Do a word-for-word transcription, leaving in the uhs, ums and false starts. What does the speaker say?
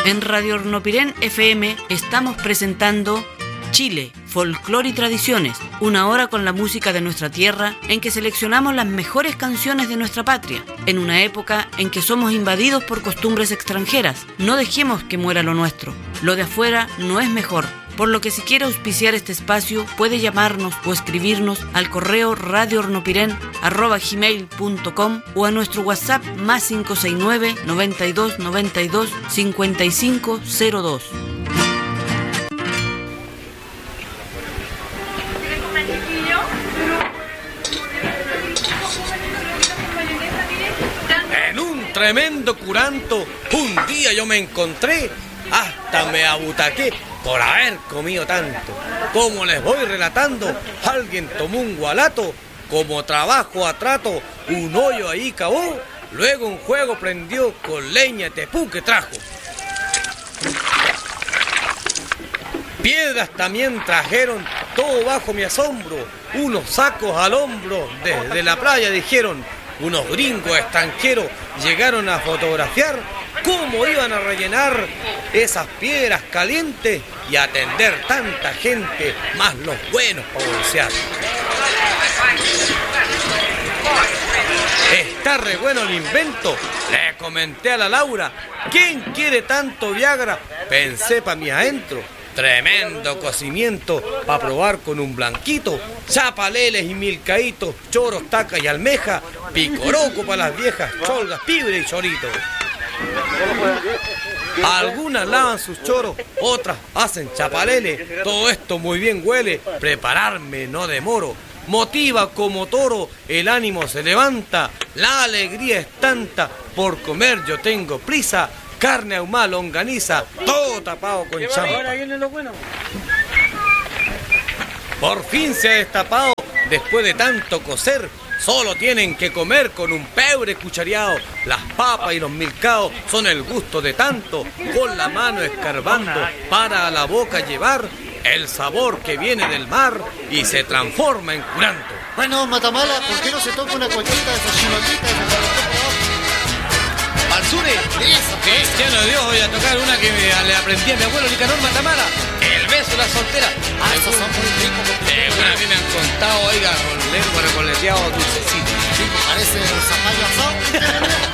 En Radio Hornopirén F M estamos presentando Chile, Folclore y Tradiciones, una hora con la música de nuestra tierra en que seleccionamos las mejores canciones de nuestra patria, en una época en que somos invadidos por costumbres extranjeras. No dejemos que muera lo nuestro, lo de afuera no es mejor. Por lo que si quiere auspiciar este espacio, puede llamarnos o escribirnos al correo radiohornopiren arroba gmail punto com o a nuestro WhatsApp más cinco seis nueve, noventa y dos, noventa y dos, cincuenta y cinco cero dos. En un tremendo curanto, un día yo me encontré, hasta me abutaqué por haber comido tanto. Como les voy relatando, alguien tomó un gualato, como trabajo a trato, un hoyo ahí cavó, luego un juego prendió con leña tepú que trajo. Piedras también trajeron, todo bajo mi asombro, unos sacos al hombro, desde la playa dijeron, unos gringos extranjeros llegaron a fotografiar cómo iban a rellenar esas piedras calientes y atender tanta gente, más los buenos para bolsear. Está re bueno el invento, le comenté a la Laura, ¿quién quiere tanto Viagra? Pensé pa' mi adentro. Tremendo cocimiento para probar con un blanquito, chapaleles y milcaitos, choros, tacas y almeja, picoroco para las viejas, cholgas, pibre y chorito. Algunas lavan sus choros, otras hacen chapaleles, todo esto muy bien huele, prepararme no demoro. Motiva como toro, el ánimo se levanta, la alegría es tanta, por comer yo tengo prisa. Carne ahumada, longaniza, todo tapado con champa. Ahora viene lo bueno. Por fin se ha destapado, después de tanto cocer, solo tienen que comer con un pebre cuchareado. Las papas y los milcaos son el gusto de tanto, con la mano escarbando para a la boca llevar el sabor que viene del mar y se transforma en curanto. Bueno, Matamala, ¿por qué no se toca una cuachita de esas chinotitas de esas? Mansure, ¿Eso qué es? cristiano de Dios, voy a tocar una que me, le aprendí a mi abuelo Nicanor Matamala, el beso de la soltera. Ah, esos son muy ricos. Eh, bueno, a mí me han contado, oiga, con lengua recoleteado dulcecito. Sí, parece zapallo asado.